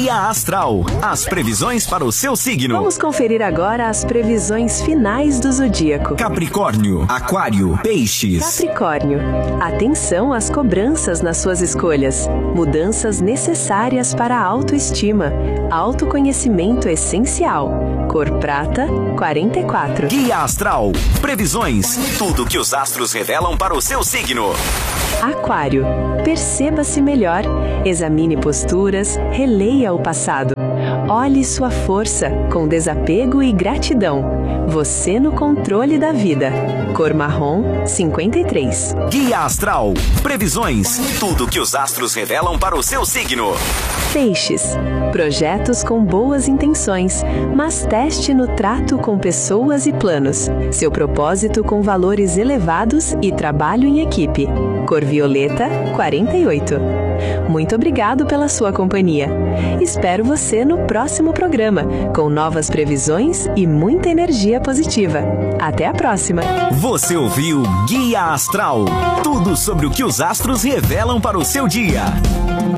Guia Astral, as previsões para o seu signo. Vamos conferir agora as previsões finais do zodíaco. Capricórnio, Aquário, Peixes. Capricórnio, atenção às cobranças nas suas escolhas. Mudanças necessárias para a autoestima. Autoconhecimento essencial. Cor prata, 44. Guia Astral, previsões, tudo que os astros revelam para o seu signo. Aquário, perceba-se melhor, examine posturas, releia o passado. Olhe sua força com desapego e gratidão. Você no controle da vida. Cor marrom, 53. Guia Astral, previsões, tudo que os astros revelam para o seu signo. Peixes, projetos com boas intenções, mas teste no trato com pessoas e planos. Seu propósito com valores elevados e trabalho em equipe. Cor violeta, 48. Muito obrigado pela sua companhia. Espero você no próximo programa, com novas previsões e muita energia positiva. Até a próxima! Você ouviu Guia Astral, tudo sobre o que os astros revelam para o seu dia.